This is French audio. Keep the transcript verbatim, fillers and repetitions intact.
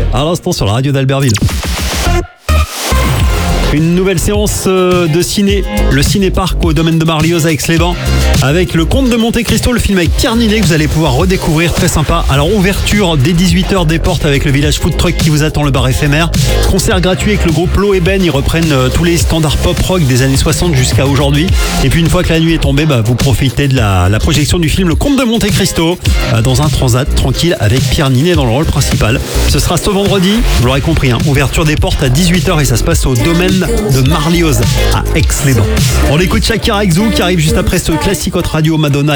à l'instant sur la radio d'Albertville. Une nouvelle séance de ciné, le ciné-parc au domaine de Marlioz à Aix-les-Bains, avec le Comte de Monte Cristo, le film avec Pierre Ninet que vous allez pouvoir redécouvrir, très sympa. Alors ouverture dès dix-huit heures des portes avec le village food truck qui vous attend, le bar éphémère. Concert gratuit avec le groupe Lo et Ben, ils reprennent tous les standards pop rock des années soixante jusqu'à aujourd'hui. Et puis une fois que la nuit est tombée, bah, vous profitez de la, la projection du film Le Comte de Monte Cristo euh, dans un transat tranquille avec Pierre Ninet dans le rôle principal. Ce sera ce vendredi, vous l'aurez compris, hein, ouverture des portes à dix-huit heures et ça se passe au domaine de Marlioz à Aix-les-Bains. On écoute Shakira Exo qui arrive juste après ce classique autre radio Madonna.